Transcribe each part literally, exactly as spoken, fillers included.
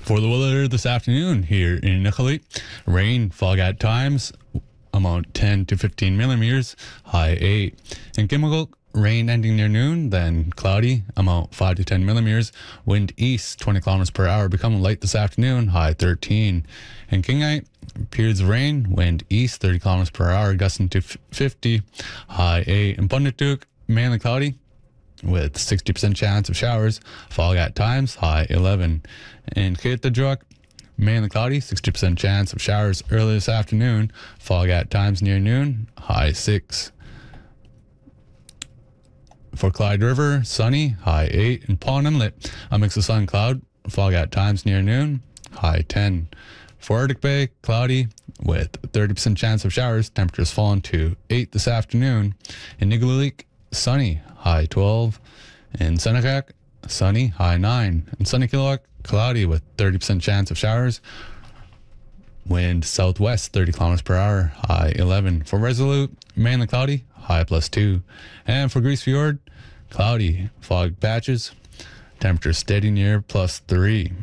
For the weather this afternoon here in Nicolet, rain, fog at times, amount ten to fifteen millimeters, high eight. In Kimmelgulk, rain ending near noon, then cloudy, amount five to ten millimeters, wind east twenty kilometers per hour, becoming light this afternoon, high thirteen. In Kingite, periods of rain, wind east thirty kilometers per hour, gusting to fifty, high eight. In Pundatuk, mainly cloudy, with sixty percent chance of showers, fog at times, high eleven. In Kitadruk, mainly cloudy, sixty percent chance of showers early this afternoon, fog at times near noon, high six. For Clyde River, sunny, high eight. In Pawn Inlet, a mix of sun and cloud, fog at times near noon, high ten. For Arctic Bay, cloudy with thirty percent chance of showers, temperatures falling to eight this afternoon. In Nigulik, sunny, high twelve. In Senekak, sunny, high nine. In Sunnykiloak, cloudy with thirty percent chance of showers. Wind southwest thirty kilometers per hour, high eleven. For Resolute, mainly cloudy, high plus two. And for Grease Fjord, cloudy, fog patches, temperature steady near plus three.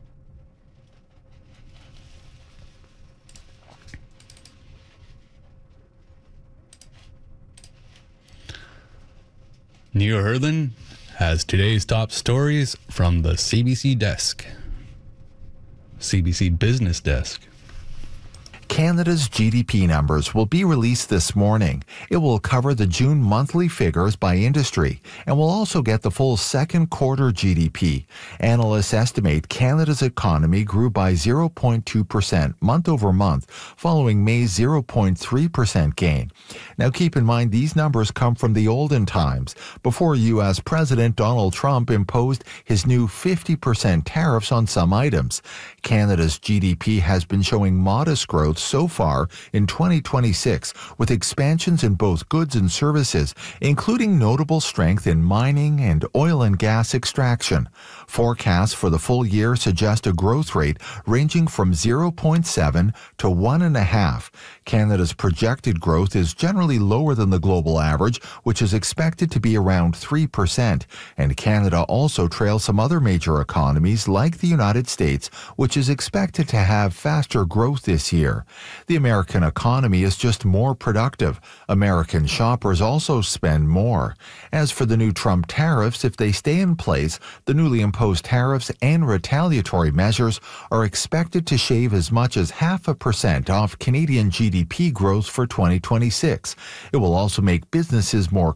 Neo Herlin has today's top stories from the C B C desk. C B C Business Desk. Canada's G D P numbers will be released this morning. It will cover the June monthly figures by industry and will also get the full second quarter G D P. Analysts estimate Canada's economy grew by zero point two percent month over month, following May's zero point three percent gain. Now keep in mind these numbers come from the olden times, before U S President Donald Trump imposed his new fifty percent tariffs on some items. Canada's G D P has been showing modest growth so far in twenty twenty-six, with expansions in both goods and services, including notable strength in mining and oil and gas extraction. Forecasts for the full year suggest a growth rate ranging from zero point seven to one point five. Canada's projected growth is generally lower than the global average, which is expected to be around three percent, and Canada also trails some other major economies like the United States, which is expected to have faster growth this year. The American economy is just more productive. American shoppers also spend more. As for the new Trump tariffs, if they stay in place, the newly imposed tariffs and retaliatory measures are expected to shave as much as half a percent off Canadian G D P growth for twenty twenty-six. It will also make businesses more